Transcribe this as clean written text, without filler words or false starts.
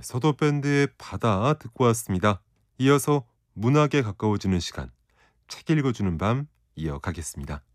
서도밴드의 바다 듣고 왔습니다. 이어서 문학에 가까워지는 시간, 책 읽어주는 밤 이어가겠습니다.